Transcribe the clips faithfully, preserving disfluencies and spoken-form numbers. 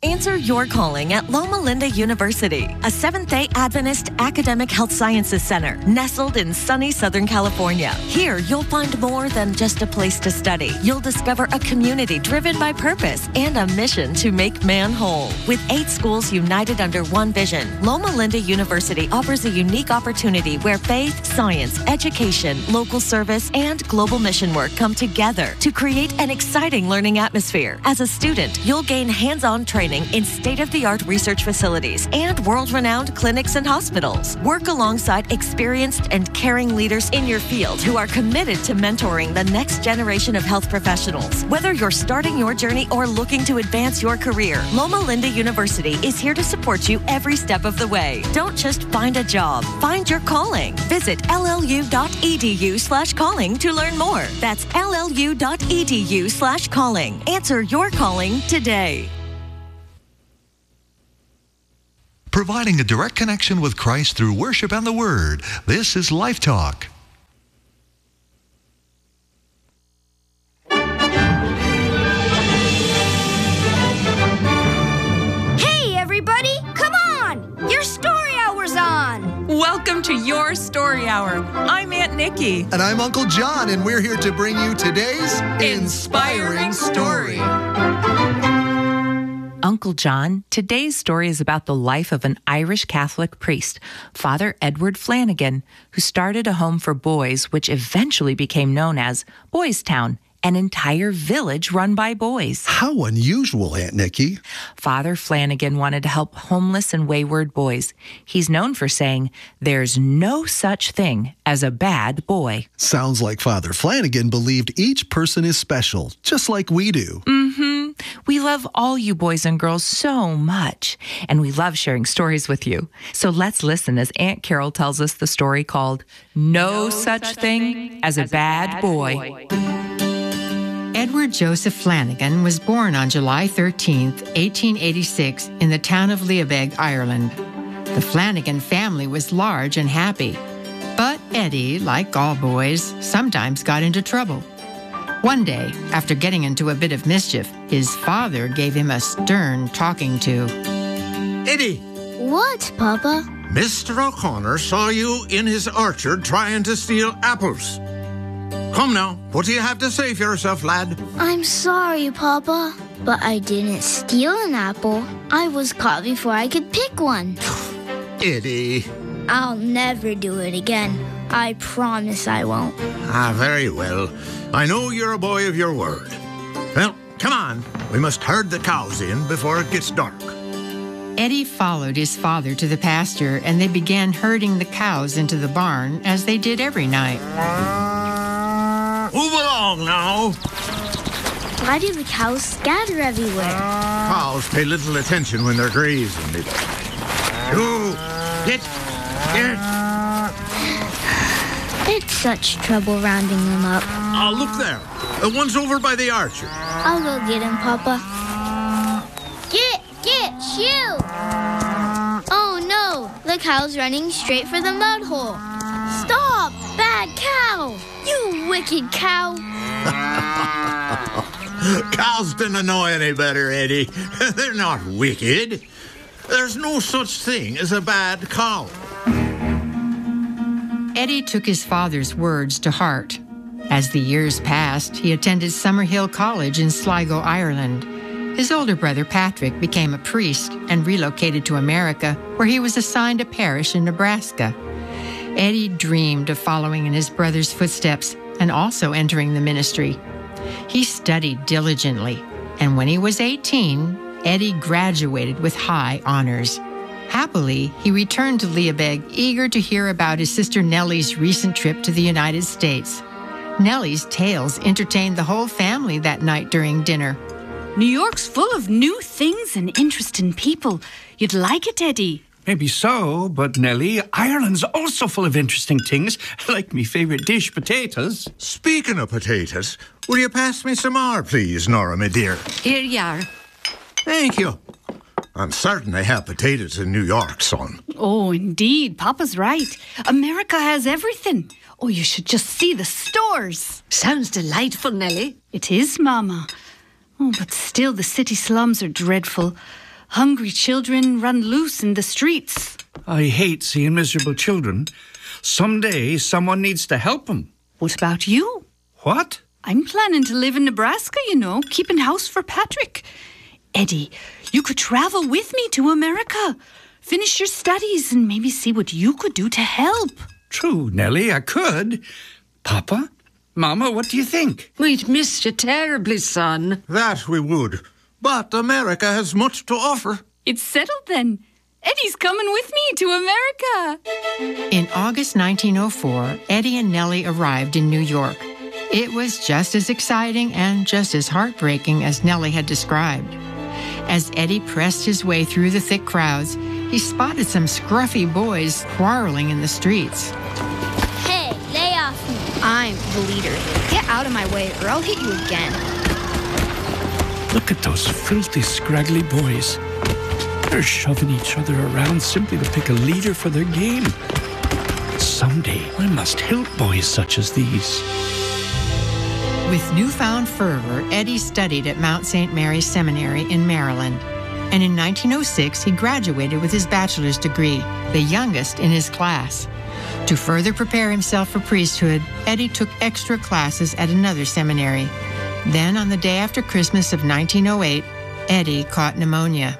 Answer your calling at Loma Linda University, a Seventh-day Adventist academic health sciences center nestled in sunny Southern California. Here, you'll find more than just a place to study. You'll discover a community driven by purpose and a mission to make man whole. With eight schools united under one vision, Loma Linda University offers a unique opportunity where faith, science, education, local service, and global mission work come together to create an exciting learning atmosphere. As a student, you'll gain hands-on training in state-of-the-art research facilities and world-renowned clinics and hospitals. Work alongside experienced and caring leaders in your field who are committed to mentoring the next generation of health professionals. Whether you're starting your journey or looking to advance your career, Loma Linda University is here to support you every step of the way. Don't just find a job, find your calling. Visit llu.edu slash calling to learn more. That's llu.edu slash calling. Answer your calling today. Providing a direct connection with Christ through worship and the Word. This is Life Talk. Hey, everybody! Come on! Your story hour's on! Welcome to Your Story Hour. I'm Aunt Nikki. And I'm Uncle John, and we're here to bring you today's Inspiring, Inspiring Story. Uncle John, today's story is about the life of an Irish Catholic priest, Father Edward Flanagan, who started a home for boys, which eventually became known as Boys Town, an entire village run by boys. How unusual, Aunt Nikki. Father Flanagan wanted to help homeless and wayward boys. He's known for saying, "There's no such thing as a bad boy." Sounds like Father Flanagan believed each person is special, just like we do. Mm-hmm. We love all you boys and girls so much, and we love sharing stories with you. So let's listen as Aunt Carol tells us the story called No, no Such, such Thing, thing as a Bad, bad Boy. boy. Edward Joseph Flanagan was born on July thirteenth, eighteen eighty-six, in the town of Liabeg, Ireland. The Flanagan family was large and happy, but Eddie, like all boys, sometimes got into trouble. One day, after getting into a bit of mischief, his father gave him a stern talking to. Eddie! What, Papa? Mister O'Connor saw you in his orchard trying to steal apples. Come now, what do you have to say for yourself, lad? I'm sorry, Papa, but I didn't steal an apple. I was caught before I could pick one. Eddie. I'll never do it again. I promise I won't. Ah, very well. I know you're a boy of your word. Well, come on. We must herd the cows in before it gets dark. Eddie followed his father to the pasture, and they began herding the cows into the barn, as they did every night. Move along now. Why do the cows scatter everywhere? Cows pay little attention when they're grazing. Go, get, get. It's such trouble rounding them up. Oh, look there. The one's over by the archer. I'll go get him, Papa. Get, get, shoo! Oh no, the cow's running straight for the mud hole. Stop, bad cow! You wicked cow! Cows don't know any better, Eddie. They're not wicked. There's no such thing as a bad cow. Eddie took his father's words to heart. As the years passed, he attended Summerhill College in Sligo, Ireland. His older brother, Patrick, became a priest and relocated to America, where he was assigned a parish in Nebraska. Eddie dreamed of following in his brother's footsteps and also entering the ministry. He studied diligently, and when he was eighteen, Eddie graduated with high honors. Happily, he returned to Liabeg, eager to hear about his sister Nellie's recent trip to the United States. Nellie's tales entertained the whole family that night during dinner. New York's full of new things and interesting people. You'd like it, Eddie. Maybe so, but Nellie, Ireland's also full of interesting things, like me favourite dish, potatoes. Speaking of potatoes, will you pass me some more, please, Nora, my dear? Here you are. Thank you. I'm certain they have potatoes in New York, son. Oh, indeed. Papa's right. America has everything. Oh, you should just see the stores. Sounds delightful, Nellie. It is, Mama. Oh, but still, the city slums are dreadful. Hungry children run loose in the streets. I hate seeing miserable children. Someday, someone needs to help them. What about you? What? I'm planning to live in Nebraska, you know, keeping house for Patrick. Eddie, you could travel with me to America. Finish your studies and maybe see what you could do to help. True, Nellie, I could. Papa? Mama, what do you think? We'd miss you terribly, son. That we would. But America has much to offer. It's settled then. Eddie's coming with me to America. In August nineteen oh four, Eddie and Nellie arrived in New York. It was just as exciting and just as heartbreaking as Nellie had described. As Eddie pressed his way through the thick crowds, he spotted some scruffy boys quarreling in the streets. Hey, lay off me. I'm the leader. Get out of my way or I'll hit you again. Look at those filthy, scraggly boys. They're shoving each other around simply to pick a leader for their game. Someday, I must help boys such as these. With newfound fervor, Eddie studied at Mount Saint Mary's Seminary in Maryland. And in nineteen oh six, he graduated with his bachelor's degree, the youngest in his class. To further prepare himself for priesthood, Eddie took extra classes at another seminary. Then, on the day after Christmas of nineteen oh eight, Eddie caught pneumonia.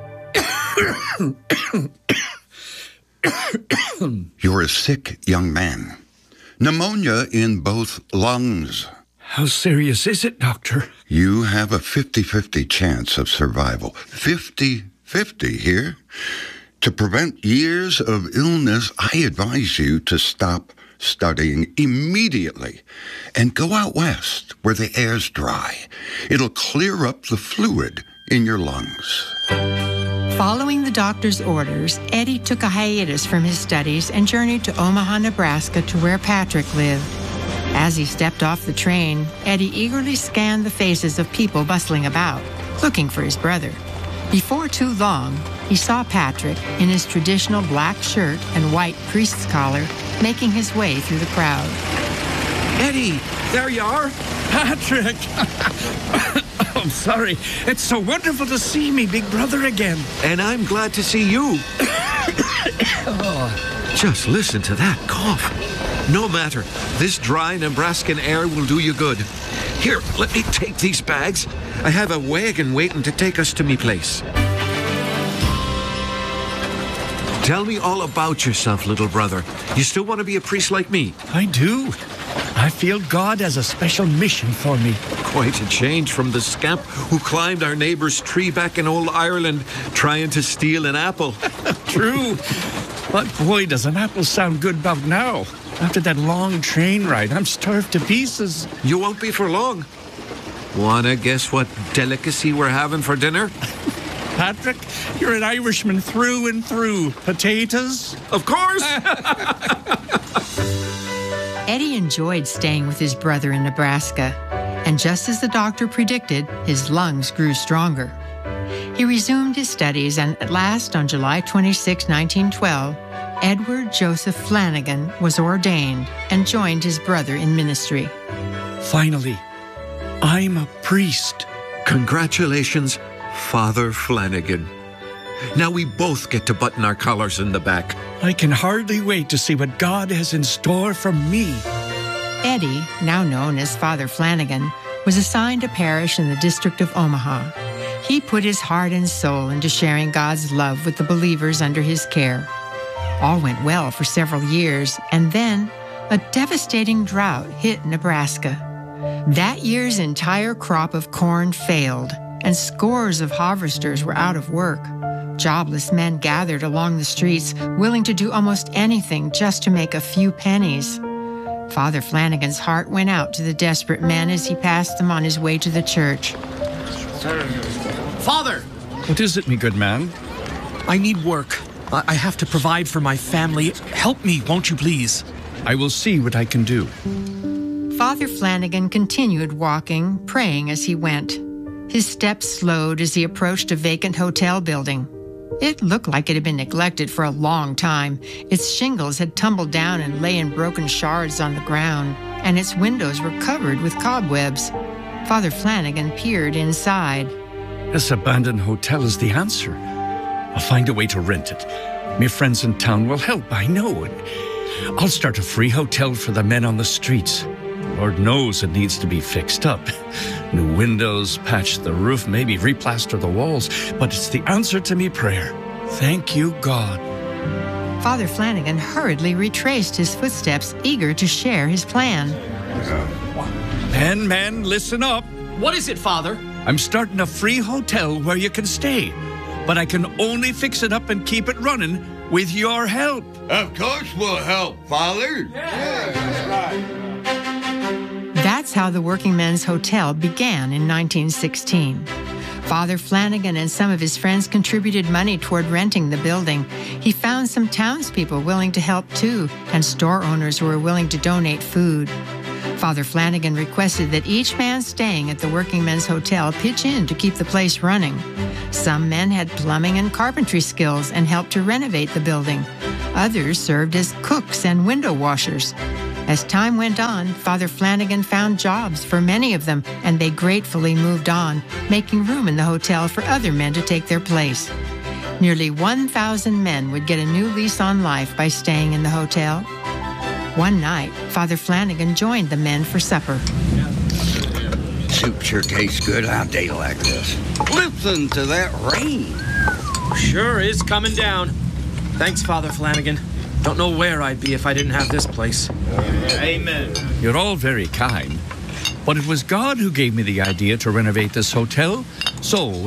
You're a sick young man. Pneumonia in both lungs. How serious is it, Doctor? You have a fifty-fifty chance of survival. fifty-fifty here. To prevent years of illness, I advise you to stop studying immediately and go out west where the air's dry. It'll clear up the fluid in your lungs. Following the doctor's orders, Eddie took a hiatus from his studies and journeyed to Omaha, Nebraska, to where Patrick lived. As he stepped off the train, Eddie eagerly scanned the faces of people bustling about, looking for his brother. Before too long, he saw Patrick in his traditional black shirt and white priest's collar, making his way through the crowd. Eddie, there you are. Patrick! I'm sorry. It's so wonderful to see me, big brother, again. And I'm glad to see you. Oh, just listen to that cough. No matter. This dry Nebraskan air will do you good. Here, let me take these bags. I have a wagon waiting to take us to me place. Tell me all about yourself, little brother. You still want to be a priest like me? I do. I feel God has a special mission for me. Quite a change from the scamp who climbed our neighbor's tree back in old Ireland trying to steal an apple. True. But boy, does an apple sound good about now. After that long train ride, I'm starved to pieces. You won't be for long. Wanna guess what delicacy we're having for dinner? Patrick, you're an Irishman through and through. Potatoes? Of course! Eddie enjoyed staying with his brother in Nebraska, and just as the doctor predicted, his lungs grew stronger. He resumed his studies, and at last, on July twenty-sixth, nineteen twelve, Edward Joseph Flanagan was ordained and joined his brother in ministry. Finally, I'm a priest. Congratulations, Father Flanagan. Now we both get to button our collars in the back. I can hardly wait to see what God has in store for me. Eddie, now known as Father Flanagan, was assigned a parish in the District of Omaha. He put his heart and soul into sharing God's love with the believers under his care. All went well for several years, and then a devastating drought hit Nebraska. That year's entire crop of corn failed, and scores of harvesters were out of work. Jobless men gathered along the streets, willing to do almost anything just to make a few pennies. Father Flanagan's heart went out to the desperate men as he passed them on his way to the church. Father! What is it, me good man? I need work. I, I have to provide for my family. Help me, won't you please? I will see what I can do. Father Flanagan continued walking, praying as he went. His steps slowed as he approached a vacant hotel building. It looked like it had been neglected for a long time. Its shingles had tumbled down and lay in broken shards on the ground, and its windows were covered with cobwebs. Father Flanagan peered inside. This abandoned hotel is the answer. I'll find a way to rent it. My friends in town will help, I know. I'll start a free hotel for the men on the streets. Lord knows it needs to be fixed up. New windows, patch the roof, maybe replaster the walls. But it's the answer to me prayer. Thank you, God. Father Flanagan hurriedly retraced his footsteps, eager to share his plan. Men, men, listen up. What is it, Father? I'm starting a free hotel where you can stay. But I can only fix it up and keep it running with your help. Of course we'll help, Father. Yeah, that's right. That's how the Working Men's Hotel began in nineteen sixteen. Father Flanagan and some of his friends contributed money toward renting the building. He found some townspeople willing to help too, and store owners who were willing to donate food. Father Flanagan requested that each man staying at the Working Men's Hotel pitch in to keep the place running. Some men had plumbing and carpentry skills and helped to renovate the building. Others served as cooks and window washers. As time went on, Father Flanagan found jobs for many of them, and they gratefully moved on, making room in the hotel for other men to take their place. Nearly one thousand men would get a new lease on life by staying in the hotel. One night, Father Flanagan joined the men for supper. Soup sure tastes good on a day like this. Listen to that rain. Sure is coming down. Thanks, Father Flanagan. Don't know where I'd be if I didn't have this place. Amen. You're all very kind, but it was God who gave me the idea to renovate this hotel, so